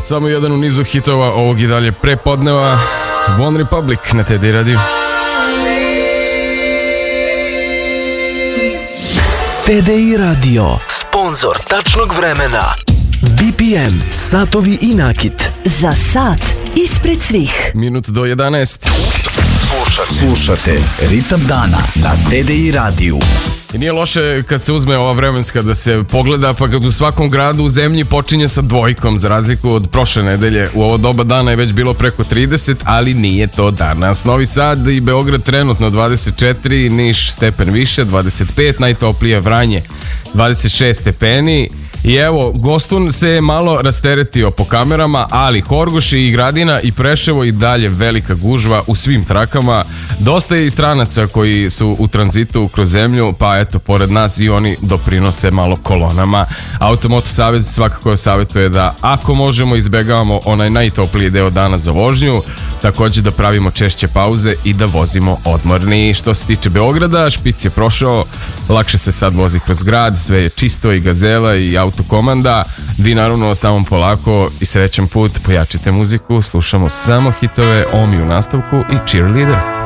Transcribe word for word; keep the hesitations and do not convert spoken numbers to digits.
Samo jedan u nizu hitova ovog i dalje prepodneva. One Republic na T D I Radio. T D I Radio, sponzor tačnog vremena. B P M, satovi i nakit. Za sat ispred svih. Minut do jedanaest. Slušate, Slušate Ritam dana na T D I radiju. I nije loše kad se uzme ova vremenska da se pogleda, pa kad u svakom gradu u zemlji počinje sa dvojkom, za razliku od prošle nedelje. U ovo doba dana je već bilo preko trideset, ali nije to danas. Novi Sad i Beograd trenutno dvadeset četiri, Niš stepen više, dvadeset pet, najtoplije Vranje dvadeset šest stepeni. I evo, Gostun se je malo rasteretio po kamerama, ali Horgoš i Gradina i Preševo i dalje velika gužva u svim trakama. Dosta je i stranaca koji su u tranzitu kroz zemlju, pa eto, pored nas i oni doprinose malo kolonama. Automoto Savez svakako savjetuje da ako možemo izbegavamo onaj najtopliji deo dana za vožnju, također da pravimo češće pauze i da vozimo odmorni. Što se tiče Beograda, špic je prošao, lakše se sad vozi kroz grad, sve je čisto i gazela i autokomanda. Vi naravno samo polako i srećan put, pojačite muziku, slušamo samo hitove, Omi u nastavku i Cheerleader.